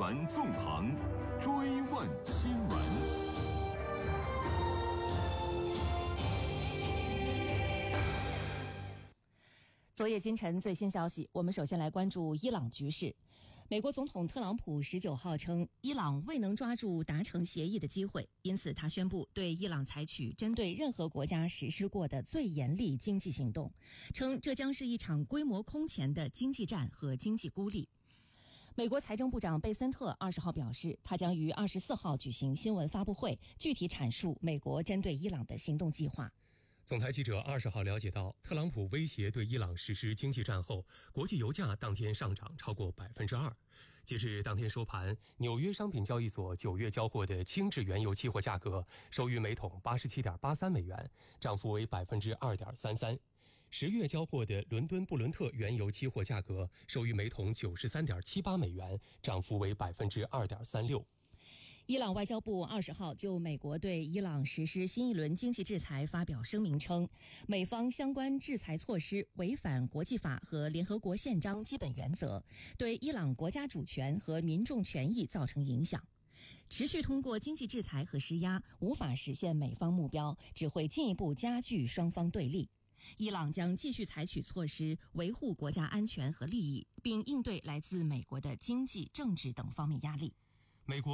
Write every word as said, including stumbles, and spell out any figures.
闻纵横，追问新闻。 昨夜今晨最新消息，我们首先来关注伊朗局势。美国总统特朗普十九号称，伊朗未能抓住达成协议的机会，因此他宣布对伊朗采取针对任何国家实施过的最严厉经济行动，称这将是一场规模空前的经济战和经济孤立。美国财政部长贝森特二十号表示，他将于二十四号举行新闻发布会，具体阐述美国针对伊朗的行动计划。 总台记者二十号了解到，特朗普威胁对伊朗实施经济战后，国际油价当天上涨超过百分之二。截至当天收盘，纽约商品交易所九月交货的轻质原油期货价格收于每桶八十七点八三美元，涨幅为百分之二点三三。十月交货的伦敦布伦特原油期货价格收于每桶九十三点七八美元，涨幅为百分之二点三六。 伊朗外交部二十号就美国对伊朗实施新一轮经济制裁发表声明称，美方相关制裁措施违反国际法和联合国宪章基本原则，对伊朗国家主权和民众权益造成影响。持续通过经济制裁和施压无法实现美方目标，只会进一步加剧双方对立。伊朗将继续采取措施维护国家安全和利益，并应对来自美国的经济、政治等方面压力。 美国